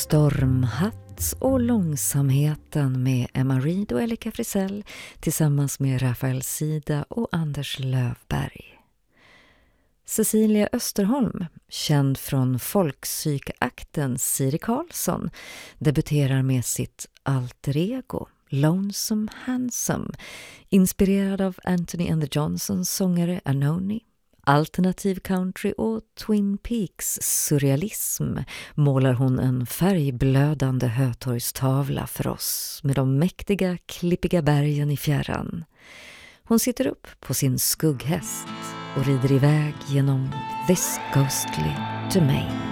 Stormhatt och långsamheten med Emma Reed och Elika Frisell tillsammans med Rafael Sida och Anders Löfberg. Cecilia Österholm, känd från folkpsykeakten Siri Karlsson, debuterar med sitt alter ego Lonesome Handsome, inspirerad av Anthony and the Johnsons sångare Anoni. Alternativ country och Twin Peaks surrealism målar hon en färgblödande hötorgstavla för oss med de mäktiga, klippiga bergen i fjärran. Hon sitter upp på sin skugghäst och rider iväg genom this ghostly domain.